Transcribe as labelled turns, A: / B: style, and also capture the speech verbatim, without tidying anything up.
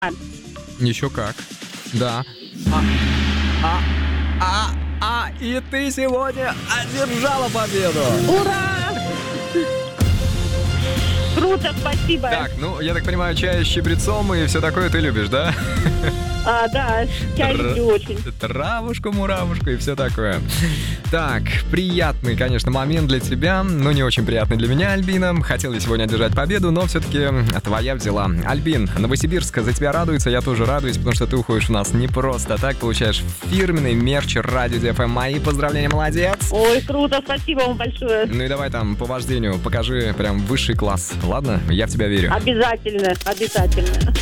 A: Еще как. Да. А, а, а, а, и ты сегодня одержала победу.
B: Ура! Круто, спасибо.
A: Так, ну, я так понимаю, чай с чабрецом и все такое ты любишь, да?
B: А, да, чай
A: Тра-
B: люблю очень.
A: Травушку, муравушку и все такое. Так, приятный, конечно, момент для тебя, но не очень приятный для меня, Альбина. Хотел я сегодня одержать победу, но все-таки твоя взяла. Альбин, Новосибирск за тебя радуется, я тоже радуюсь, потому что ты уходишь у нас не просто так, получаешь фирменный мерч Радио Ди Эф Эм. Мои поздравления, молодец.
B: Ой, круто, спасибо вам большое.
A: Ну и давай там по вождению покажи прям высший класс, ладно? Я в тебя верю.
B: Обязательно, обязательно.